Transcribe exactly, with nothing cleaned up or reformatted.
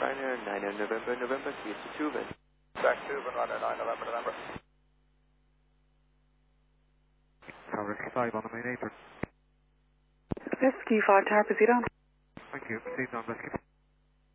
Ryanair, nine November, November, see you to Tuban. Back Tuban, Ryanair, nine November, November. Tower five on the main apron. Whiskey five, Tower, proceed on. Thank you. Proceed on, Whiskey.